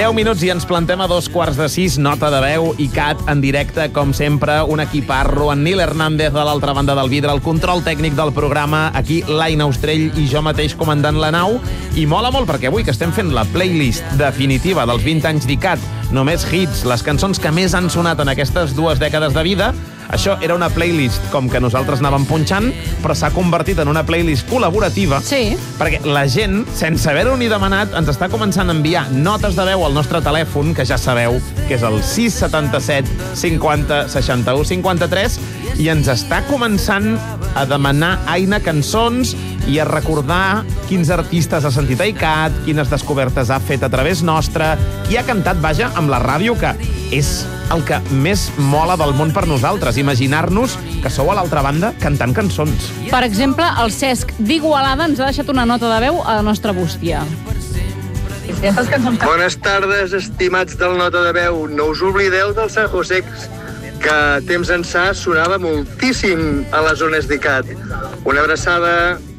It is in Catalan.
10 minuts i ens plantem a 5:15, nota de veu i Cat en directe, com sempre, un equiparro, en Nil Hernández de l'altra banda del vidre, el control tècnic del programa, aquí l'Aina Ostrell i jo mateix comandant la nau, i mola molt perquè avui que estem fent la playlist definitiva dels 20 anys d'ICAT, només hits, les cançons que més han sonat en aquestes 2 dècades de vida. Això era una playlist com que nosaltres anàvem punxant, però s'ha convertit en una playlist col·laborativa, sí, perquè la gent, sense haver-ho ni demanat, ens està començant a enviar notes de veu al nostre telèfon, que ja sabeu que és el 677 50 61 53, i ens està començant a demanar, Aina, cançons i a recordar quins artistes ha sentit a ICAT, quines descobertes ha fet a través nostra, i ha cantat, vaja, amb la ràdio, que és el que més mola del món per nosaltres, imaginar-nos que sou a l'altra banda cantant cançons. Per exemple, el Cesc d'Igualada ens ha deixat una nota de veu a la nostra bústia. Bones tardes, estimats del Nota de Veu. No us oblideu del San José, que temps ençà sonava moltíssim a les zones d'ICAT. Una abraçada.